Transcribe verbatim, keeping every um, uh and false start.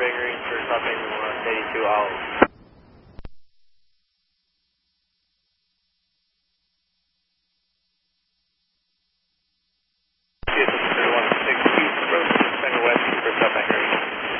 Big Green for South Bend one eighty-two out.